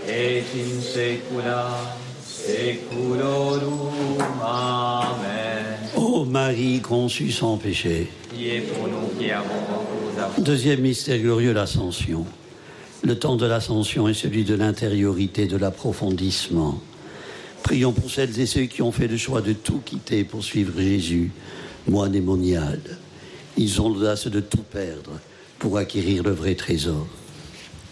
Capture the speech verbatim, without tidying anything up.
et in saecula saeculorum. Amen. Ô Marie conçue sans péché. Priez pour nous qui avons recours à vous. Deuxième mystère glorieux, l'Ascension. Le temps de l'Ascension est celui de l'intériorité, de l'approfondissement. Prions pour celles et ceux qui ont fait le choix de tout quitter pour suivre Jésus, moine et monial. Ils ont l'audace de tout perdre pour acquérir le vrai trésor.